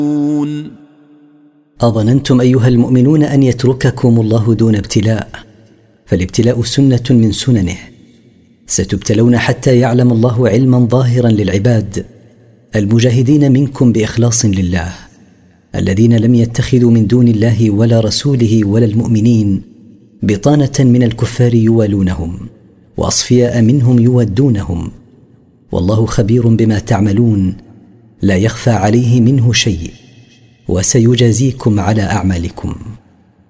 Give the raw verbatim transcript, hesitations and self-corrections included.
أظننتم أيها المؤمنون أن يترككم الله دون ابتلاء؟ فالابتلاء سنة من سننه، ستبتلون حتى يعلم الله علما ظاهرا للعباد المجاهدين منكم بإخلاص لله، الذين لم يتخذوا من دون الله ولا رسوله ولا المؤمنين بطانة من الكفار يوالونهم، وأصفياء منهم يودونهم، والله خبير بما تعملون لا يخفى عليه منه شيء، وسيجازيكم على أعمالكم.